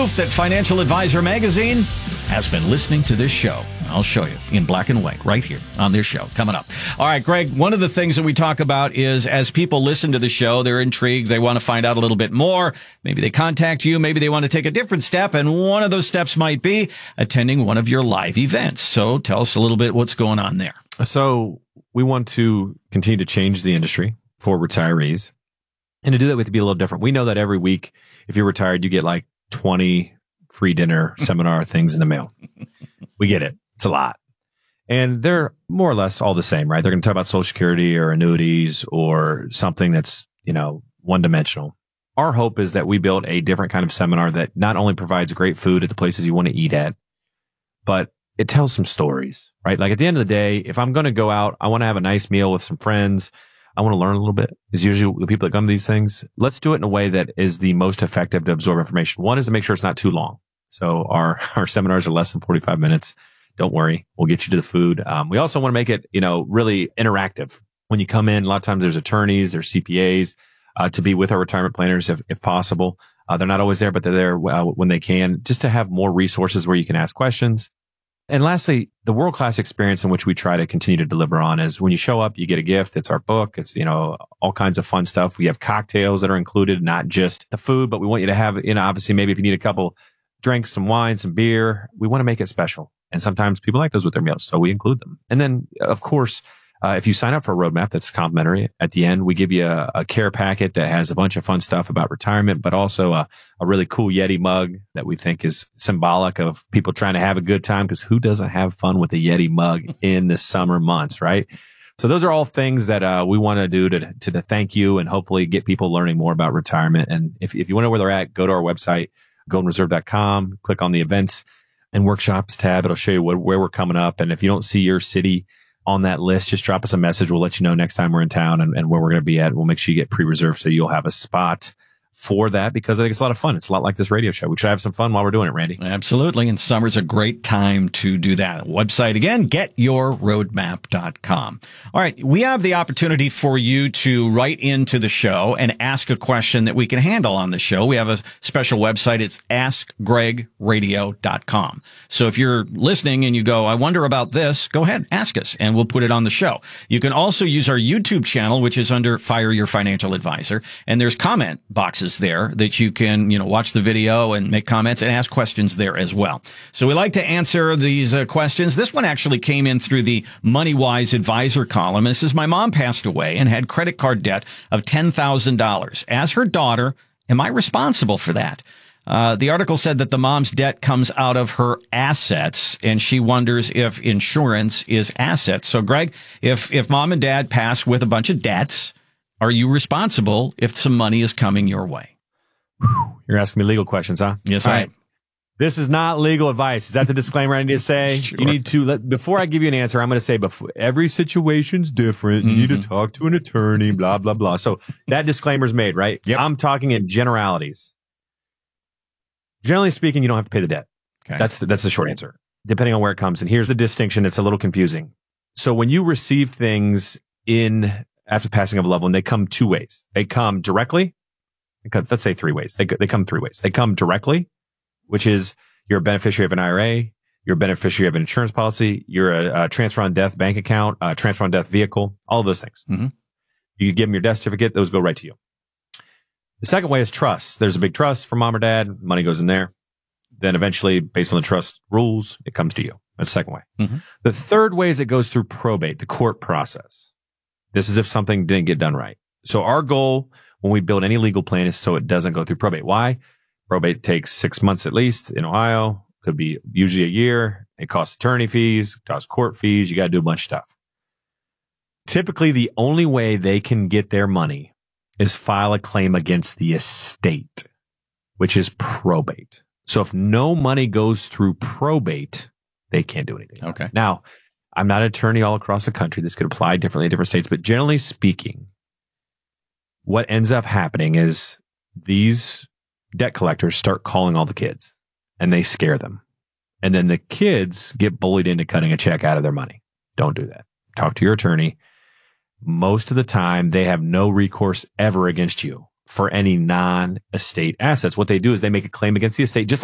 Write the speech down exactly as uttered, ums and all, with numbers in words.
proof that Financial Advisor Magazine has been listening to this show. I'll show you in black and white right here on this show coming up. All right, Greg, one of the things that we talk about is as people listen to the show, they're intrigued. They want to find out a little bit more. Maybe they contact you. Maybe they want to take a different step. And one of those steps might be attending one of your live events. So tell us a little bit what's going on there. So we want to continue to change the industry for retirees. And to do that, we have to be a little different. We know that every week, if you're retired, you get like twenty free dinner seminar things in the mail. We get it. It's a lot. And they're more or less all the same, right? They're going to talk about Social Security or annuities or something that's, you know, one dimensional. Our hope is that we build a different kind of seminar that not only provides great food at the places you want to eat at, but it tells some stories, right? Like at the end of the day, if I'm going to go out, I want to have a nice meal with some friends. I want to learn a little bit. Is usually the people that come to these things. Let's do it in a way that is the most effective to absorb information. One is to make sure it's not too long. So our, our seminars are less than forty-five minutes. Don't worry. We'll get you to the food. Um, we also want to make it, you know, really interactive. When you come in, a lot of times there's attorneys, there's C P As, uh, to be with our retirement planners if, if possible. Uh, they're not always there, but they're there uh, when they can, just to have more resources where you can ask questions. And lastly, the world-class experience in which we try to continue to deliver on is when you show up, you get a gift. It's our book. It's, you know, all kinds of fun stuff. We have cocktails that are included, not just the food, but we want you to have, you know, obviously maybe if you need a couple drinks, some wine, some beer, we want to make it special. And sometimes people like those with their meals, so we include them. And then, of course, uh, if you sign up for a roadmap that's complimentary, at the end, we give you a, a care packet that has a bunch of fun stuff about retirement, but also a, a really cool Yeti mug that we think is symbolic of people trying to have a good time, because who doesn't have fun with a Yeti mug in the summer months, right? So those are all things that uh, we want to do to, to to thank you and hopefully get people learning more about retirement. And if, if you want to know where they're at, go to our website, golden reserve dot com, click on the events and workshops tab. It'll show you what, where we're coming up. And if you don't see your city on that list, just drop us a message. We'll let you know next time we're in town and, and where we're going to be at. We'll make sure you get pre-reserved so you'll have a spot for that, because I think it's a lot of fun. It's a lot like this radio show. We should have some fun while we're doing it, Randy. Absolutely. And summer's a great time to do that. Website again, get your roadmap dot com. All right. We have the opportunity for you to write into the show and ask a question that we can handle on the show. We have a special website. It's ask greg radio dot com. So if you're listening and you go, I wonder about this, go ahead, ask us, and we'll put it on the show. You can also use our YouTube channel, which is under Fire Your Financial Advisor. And there's comment boxes there that you can, you know, watch the video and make comments and ask questions there as well. So we like to answer these uh, questions. This one actually came in through the MoneyWise Advisor column. This is: my mom passed away and had credit card debt of ten thousand dollars. As her daughter, am I responsible for that? Uh, the article said that the mom's debt comes out of her assets, and she wonders if insurance is assets. So, Greg, if, if mom and dad pass with a bunch of debts, are you responsible if some money is coming your way? You're asking me legal questions, huh? Yes, All I right. am. This is not legal advice. Is that the disclaimer I need to say? Sure. You need to let, before I give you an answer, I'm going to say before, every situation's different. You mm-hmm. need to talk to an attorney, blah, blah, blah. So that disclaimer's made, right? Yep. I'm talking in generalities. Generally speaking, you don't have to pay the debt. Okay. That's the, that's the short answer, depending on where it comes. And here's the distinction that's a little confusing. So when you receive things in after the passing of a loved one, they come two ways. They come directly. Let's say three ways. They, they come three ways. They come directly, which is you're a beneficiary of an I R A, you're a beneficiary of an insurance policy, you're a, a transfer on death bank account, a transfer on death vehicle, all of those things. Mm-hmm. You give them your death certificate, those go right to you. The second way is trust. There's a big trust for mom or dad, money goes in there. Then eventually, based on the trust rules, it comes to you. That's the second way. Mm-hmm. The third way is it goes through probate, the court process. This is if something didn't get done right. So our goal when we build any legal plan is so it doesn't go through probate. Why? Probate takes six months at least in Ohio. Could be usually a year. It costs attorney fees, costs court fees. You got to do a bunch of stuff. Typically, the only way they can get their money is file a claim against the estate, which is probate. So if no money goes through probate, they can't do anything. Okay. Now, I'm not an attorney all across the country. This could apply differently in different states, but generally speaking, what ends up happening is these debt collectors start calling all the kids and they scare them. And then the kids get bullied into cutting a check out of their money. Don't do that. Talk to your attorney. Most of the time, they have no recourse ever against you for any non-estate assets. What they do is they make a claim against the estate, just